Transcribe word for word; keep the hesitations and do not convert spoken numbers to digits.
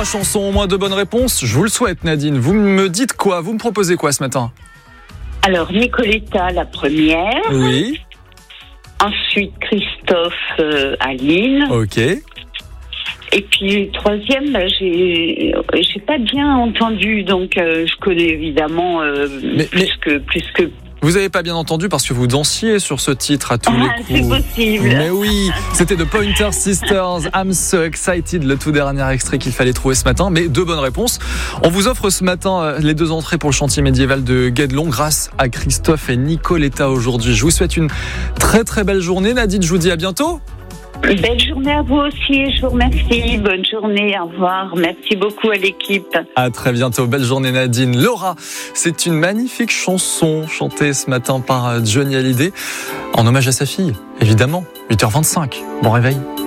Trois chansons, au moins deux bonnes réponses. Je vous le souhaite, Nadine. Vous me dites quoi? Vous me proposez quoi ce matin? Alors, Nicoletta, la première. Oui. Ensuite, Christophe, euh, Aline. Ok. Et puis, troisième, bah, j'ai, j'ai pas bien entendu, donc euh, je connais évidemment euh, mais, plus, mais... que, plus que... Vous avez pas bien entendu parce que vous dansiez sur ce titre à tous ah, les coups. C'est possible. Mais oui, c'était The Pointer Sisters, I'm So Excited, le tout dernier extrait qu'il fallait trouver ce matin. Mais deux bonnes réponses. On vous offre ce matin les deux entrées pour le chantier médiéval de Guédelon grâce à Christophe et Nicoletta aujourd'hui. Je vous souhaite une très très belle journée. Nadine, je vous dis à bientôt. Belle journée à vous aussi, je vous remercie. Bonne journée, au revoir. Merci beaucoup à l'équipe. À très bientôt, belle journée Nadine. Laura, c'est une magnifique chanson chantée ce matin par Johnny Hallyday en hommage à sa fille, évidemment. huit heures vingt-cinq, bon réveil.